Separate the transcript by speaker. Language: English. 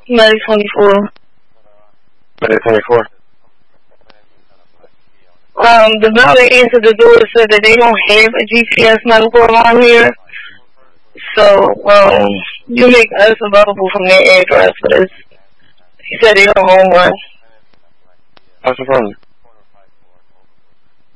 Speaker 1: Medic 24.
Speaker 2: Medic 24.
Speaker 1: The building answered the door said that they don't have a GPS medical around here. So, you make us available from their address for this. He said they don't own one.
Speaker 2: What's the problem?